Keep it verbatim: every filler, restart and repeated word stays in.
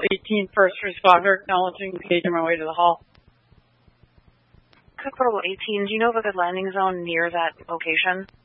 eighteen, first responder, acknowledging engage on my way to the hall. Cook Portable eighteen, do you know of a good landing zone near that location?